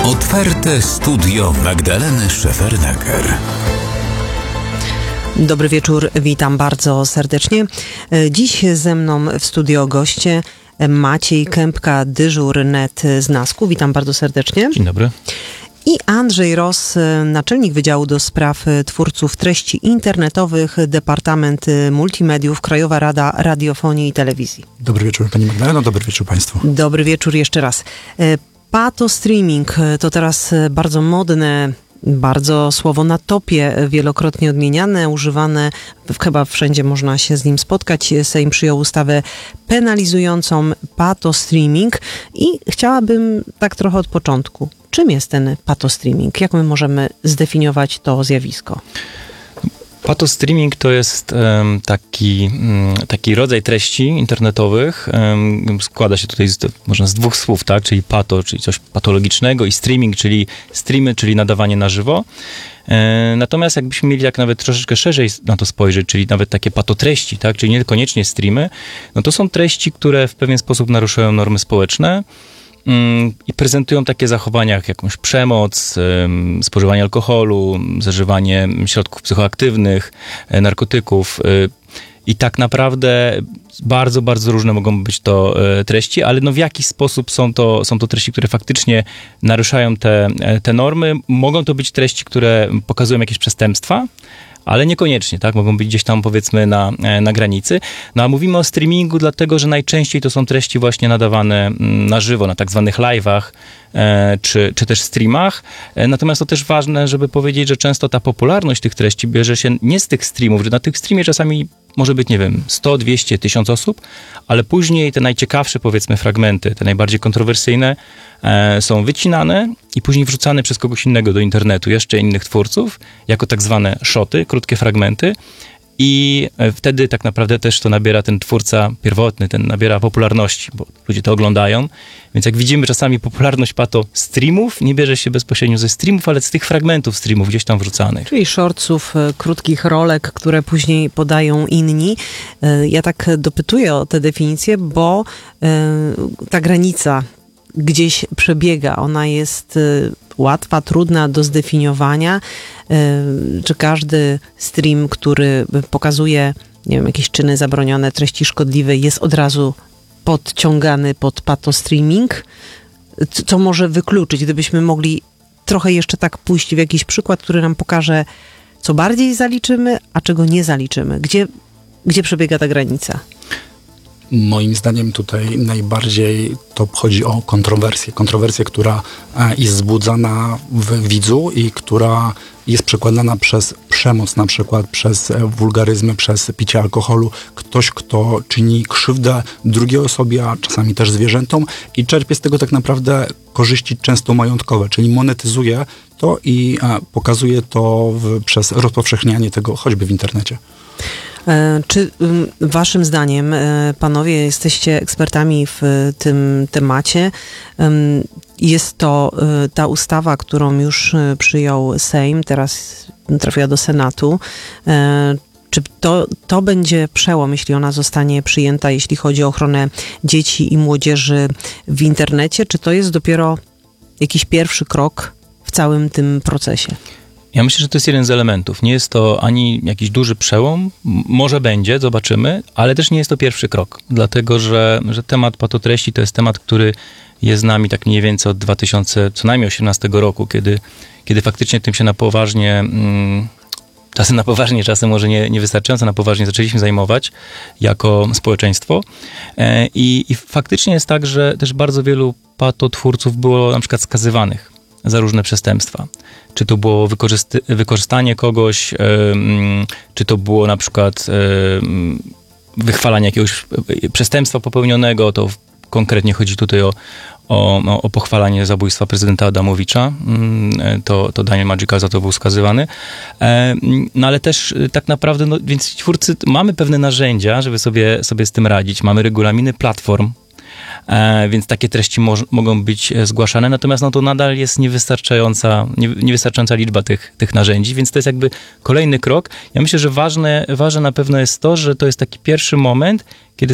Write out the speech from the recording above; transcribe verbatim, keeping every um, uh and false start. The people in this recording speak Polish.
Otwarte studio Magdaleny Szefernaker. Dobry wieczór, witam bardzo serdecznie. Dziś ze mną w studio goście Maciej Kępka, dyżur kropka net z Nasku. Witam bardzo serdecznie. Dzień dobry. I Andrzej Ross, naczelnik Wydziału do Spraw Twórców Treści Internetowych, Departament Multimediów, Krajowa Rada Radiofonii i Telewizji. Dobry wieczór Pani Magdaleno, dobry wieczór Państwu. Dobry wieczór jeszcze raz. Patostreaming to teraz bardzo modne, bardzo słowo na topie, wielokrotnie odmieniane, używane, chyba wszędzie można się z nim spotkać. Sejm przyjął ustawę penalizującą patostreaming i chciałabym tak trochę od początku. Czym jest ten patostreaming? Jak my możemy zdefiniować to zjawisko? Patostreaming to jest um, taki, um, taki rodzaj treści internetowych. Um, składa się tutaj z, można z dwóch słów, tak? Czyli pato, czyli coś patologicznego, i streaming, czyli streamy, czyli nadawanie na żywo. E, natomiast jakbyśmy mieli jak nawet troszeczkę szerzej na to spojrzeć, czyli nawet takie patotreści, tak? Czyli niekoniecznie streamy, no to są treści, które w pewien sposób naruszają normy społeczne i prezentują takie zachowania jak jakąś przemoc, spożywanie alkoholu, zażywanie środków psychoaktywnych, narkotyków. I tak naprawdę bardzo, bardzo różne mogą być to treści, ale no w jakiś sposób są to, są to treści, które faktycznie naruszają te, te normy. Mogą to być treści, które pokazują jakieś przestępstwa, ale niekoniecznie, tak? Mogą być gdzieś tam, powiedzmy, na, na granicy. No a mówimy o streamingu, dlatego że najczęściej to są treści właśnie nadawane na żywo, na tak zwanych live'ach, e, czy, czy też streamach. E, natomiast to też ważne, żeby powiedzieć, że często ta popularność tych treści bierze się nie z tych streamów, że na tych streamie czasami może być, nie wiem, sto, dwieście, tysiąc osób, ale później te najciekawsze, powiedzmy, fragmenty, te najbardziej kontrowersyjne e, są wycinane i później wrzucane przez kogoś innego do internetu, jeszcze innych twórców, jako tak zwane shoty, krótkie fragmenty. I wtedy tak naprawdę też to nabiera ten twórca pierwotny, ten nabiera popularności, bo ludzie to oglądają. Więc jak widzimy, czasami popularność pato streamów nie bierze się bezpośrednio ze streamów, ale z tych fragmentów streamów gdzieś tam wrzucanych. Czyli shortsów, krótkich rolek, które później podają inni. Ja tak dopytuję o tę definicję, bo ta granica gdzieś przebiega. Ona jest łatwa, trudna do zdefiniowania. Czy każdy stream, który pokazuje, nie wiem, jakieś czyny zabronione, treści szkodliwe, jest od razu podciągany pod patostreaming? Co może wykluczyć? Gdybyśmy mogli trochę jeszcze tak pójść w jakiś przykład, który nam pokaże, co bardziej zaliczymy, a czego nie zaliczymy. Gdzie, gdzie przebiega ta granica? Moim zdaniem tutaj najbardziej to chodzi o kontrowersję. Kontrowersję, która jest wzbudzana w widzu i która jest przekładana przez przemoc, na przykład przez wulgaryzmy, przez picie alkoholu. Ktoś, kto czyni krzywdę drugiej osobie, a czasami też zwierzętom i czerpie z tego tak naprawdę korzyści często majątkowe, czyli monetyzuje to i pokazuje to w, przez rozpowszechnianie tego choćby w internecie. Czy waszym zdaniem, panowie, jesteście ekspertami w tym temacie? Jest to ta ustawa, którą już przyjął Sejm, teraz trafiła do Senatu. Czy to, to będzie przełom, jeśli ona zostanie przyjęta, jeśli chodzi o ochronę dzieci i młodzieży w internecie? Czy to jest dopiero jakiś pierwszy krok w całym tym procesie? Ja myślę, że to jest jeden z elementów. Nie jest to ani jakiś duży przełom, może będzie, zobaczymy, ale też nie jest to pierwszy krok, dlatego że, że temat patotreści to jest temat, który jest z nami tak mniej więcej od dwa tysiące co najmniej osiemnastego roku, kiedy, kiedy faktycznie tym się na poważnie, mm, czasem na poważnie, czasem może nie, niewystarczająco na poważnie zaczęliśmy zajmować jako społeczeństwo. E, i, I faktycznie jest tak, że też bardzo wielu patotwórców było na przykład skazywanych za różne przestępstwa. Czy to było wykorzysty- wykorzystanie kogoś, yy, czy to było na przykład yy, wychwalanie jakiegoś przestępstwa popełnionego, to konkretnie chodzi tutaj o, o, o pochwalanie zabójstwa prezydenta Adamowicza. Yy, to, to Daniel Magikal za to był skazywany. Yy, no ale też yy, tak naprawdę, no, więc twórcy, mamy pewne narzędzia, żeby sobie, sobie z tym radzić. Mamy regulaminy platform, E, więc takie treści mo- mogą być zgłaszane, natomiast no to nadal jest niewystarczająca, nie, niewystarczająca liczba tych, tych narzędzi, więc to jest jakby kolejny krok. Ja myślę, że ważne, ważne na pewno jest to, że to jest taki pierwszy moment, kiedy